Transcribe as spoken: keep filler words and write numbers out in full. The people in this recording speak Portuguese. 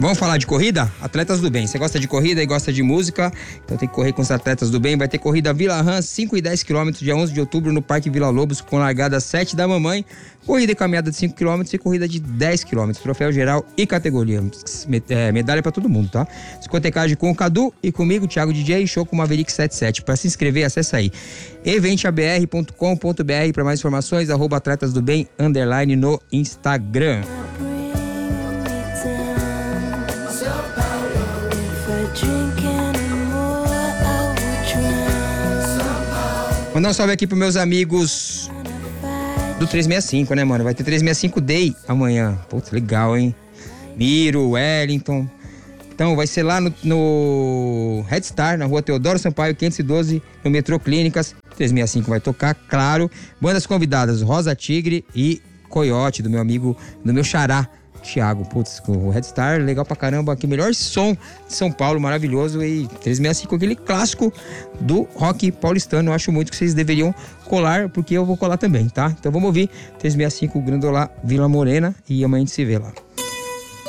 Vamos falar de corrida? Atletas do Bem. Você gosta de corrida e gosta de música? Então tem que correr com os Atletas do Bem. Vai ter corrida Vila Rã, cinco e dez quilômetros, dia onze de outubro, no Parque Vila Lobos, com largada às sete da mamãe. Corrida e caminhada de cinco quilômetros e corrida de dez quilômetros. Troféu geral e categoria. É, medalha pra todo mundo, tá? Discotecagem com o Cadu e comigo, Thiago D J, e show com o Maverick setenta e sete. Pra se inscrever, acessa aí event a b r ponto com ponto b r para mais informações, arroba Atletas do Bem, underline no Instagram. Mandar um salve aqui pros meus amigos do trezentos e sessenta e cinco, né, mano? Vai ter trezentos e sessenta e cinco Day amanhã. Putz, legal, hein? Miro, Wellington. Então, vai ser lá no, no Red Star, na rua Teodoro Sampaio, quinhentos e doze, no Metrô Clínicas. trezentos e sessenta e cinco vai tocar, claro. Bandas convidadas, Rosa Tigre e Coyote, do meu amigo, do meu xará, Thiago. Putz, o Red Star, legal pra caramba aqui. Melhor som de São Paulo, maravilhoso. E trezentos e sessenta e cinco, aquele clássico do rock paulistano. Eu acho muito que vocês deveriam colar, porque eu vou colar também, tá? Então vamos ouvir trezentos e sessenta e cinco, Grandolá, Vila Morena. E amanhã a gente se vê lá.